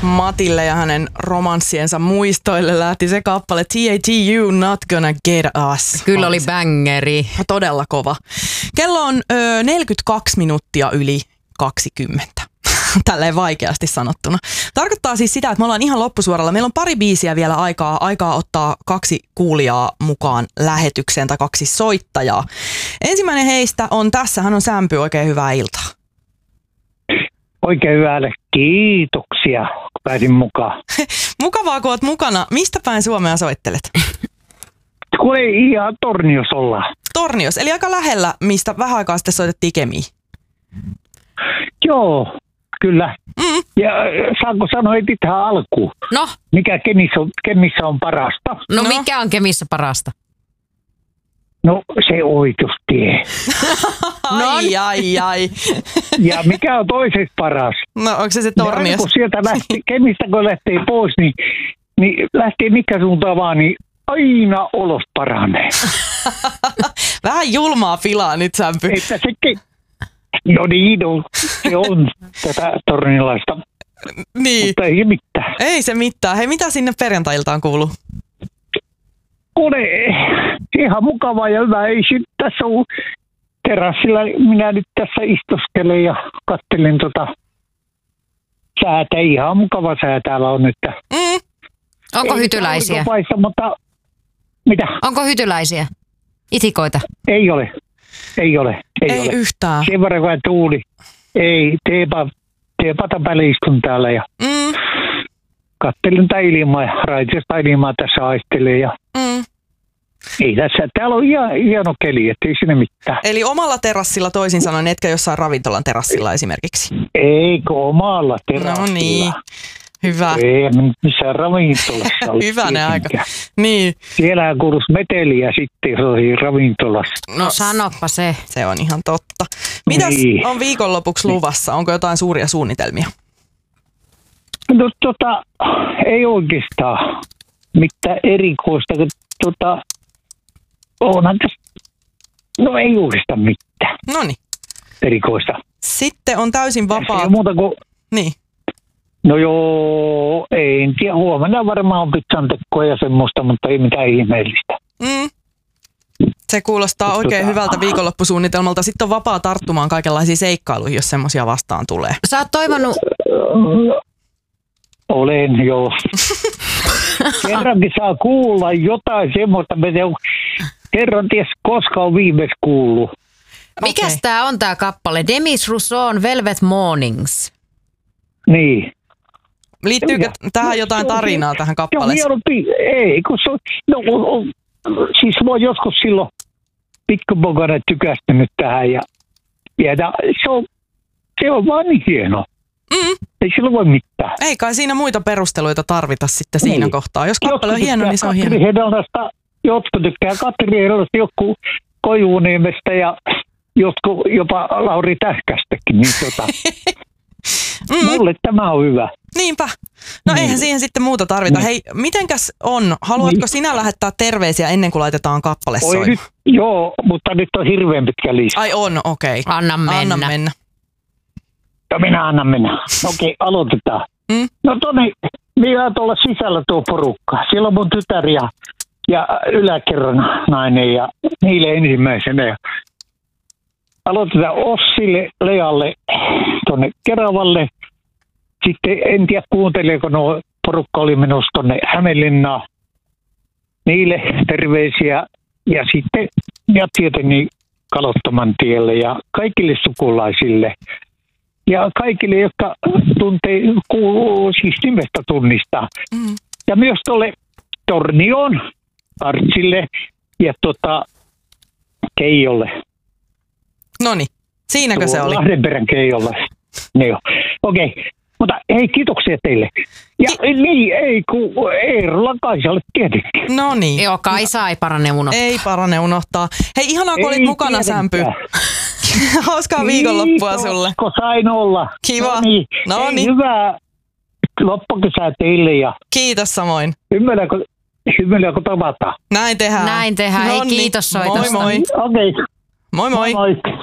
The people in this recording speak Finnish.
Matille ja hänen romanssiensa muistoille lähti se kappale TATU, Not Gonna Get Us. Kyllä oli bangeri. Todella kova. Kello on 42 minuuttia yli 20. Tälleen vaikeasti sanottuna. Tarkoittaa siis sitä, että me ollaan ihan loppusuoralla. Meillä on pari biisiä vielä aikaa ottaa 2 kuulijaa mukaan lähetykseen tai 2 soittajaa. Ensimmäinen heistä on tässä, hän on Sämpy, oikein hyvää iltaa. Oikein hyvälle. Kiitoksia, kun pääsin mukaan. Mukavaa, kun oot mukana. Mistä päin Suomea soittelet? Kuule, ihan Tornios ollaan. Tornios, eli aika lähellä, mistä vähän aikaa sitten soitettiin Kemiin. Joo, kyllä. Ja saanko sanoa heti tähän alkuun? No? Mikä Kemissä on parasta? No mikä on Kemissä parasta? No se oikeustie. Ai. Ja mikä on toiseksi paras? No onko se Tornios? Kun sieltä Kemistä kun lähtee pois, niin lähtee mikä suuntaan vaan, niin aina olos paranee. Vähän julmaa filaa nyt, Sämpy. Että no niin, se on tätä tornilaista. Niin. Mutta ei mitään. Ei se mitään. Hei, mitä sinne perjantai-iltaan kuuluu? Kuule, ihan mukavaa ja hyvä. Ei tässä ole terassilla. Minä nyt tässä istuskelen ja katselen säätä. Ihan mukava sää täällä on nyt. Onko hytyläisiä? Mutta mitä? Onko hytyläisiä? Itikoita? Ei ole. Ei ole. Yhtään. Sen verran kun tuuli. Ei, teepata päälle istun täällä ja katselen tätä ilmaa ja raitista ilmaa tässä aistelee ja ei tässä. Täällä on hieno keli, ettei sinne mitään. Eli omalla terassilla toisin sanoen, etkä jossain ravintolan terassilla esimerkiksi? Eikö omalla terassilla? No niin. Hyvä. Ei missään ravintolassa. Hyvänen aika. Niin. Siellähän kuuluisi meteliä sitten, jos olisi ravintolassa. No sanoppa se. Se on ihan totta. Mitäs on viikonlopuksi luvassa? Onko jotain suuria suunnitelmia? No ei oikeastaan mitään erikoista. Onhan tässä, no ei oikeastaan mitään. Noniin. Erikoista. Sitten on täysin vapaa. Ei muuta kuin... Niin. No joo, ei tiedä. Huomenna varmaan on pizzan tekoa ja semmoista, mutta ei mitään ihmeellistä. Se kuulostaa oikein hyvältä viikonloppusuunnitelmalta. Sitten on vapaa tarttumaan kaikenlaisiin seikkailuihin, jos semmoisia vastaan tulee. Sä oot toivonut... Olen, joo. Kerrankin saa kuulla jotain semmoista, kerran ties koska on viimeis kuullut. Mikäs tää on tää kappale? Demis Rousseau'n Velvet Mornings. Niin. Liittyykö tähän jotain tarinaa tähän kappaleeseen? Ei, kun se on, siis mä oon joskus silloin pikkupokana tykästynyt tähän ja se on vaan niin hieno. Ei sillä voi mitään. Ei kai siinä muita perusteluita tarvita sitten siinä kohtaa. Jos kappale on hieno, niin se on hieno. Jotkut tykkää Katri Hedelmästä, joku Koivuniemestä ja jotkut jopa Lauri Tähkästäkin. Niin mulle tämä on hyvä. Niinpä. No eihän siihen sitten muuta tarvita. Hei, mitenkäs on? Haluatko sinä lähettää terveisiä ennen kuin laitetaan kappale soimaan? Joo, mutta nyt on hirveän pitkä lista. Ai on, okei. Anna mennä. No minä annan mennä. Okei, aloitetaan. No minä tuolla sisällä tuo porukka. Siellä on mun tytär ja yläkerran nainen ja niille ensimmäisenä. Aloitetaan Ossille, Lealle, tuonne Keravalle. Sitten en tiedä kuunteleeko porukka oli menossa tuonne Hämeenlinnaan. Niille terveisiä ja sitten ja tietenkin Kalottoman tielle ja kaikille sukulaisille. Ja kaikille, jotka kuuluu siis nimestä tunnistaa. Ja myös tuolle Tornioon, Artsille ja Keijolle. Noniin, siinäkö se oli? Lahdenperän Keijolle. No, okei. Mutta hei, kiitoksia teille. Ja Eerola Kaisalle tietenkin. No niin. Joo, Kaisa ei parane unohtaa. Ei parane unohtaa. Hei, ihanaa kun olit mukana, Sämpy. Hauskaa viikonloppua sulle. Kiitos, sain olla. Kiva. No niin. Hyvää loppukesää teille. Ja kiitos samoin. Hymyillä kun tavataan. Näin tehdään. Hei, kiitos soitosta. Moi moi. Okei. Moi moi. Moi moi.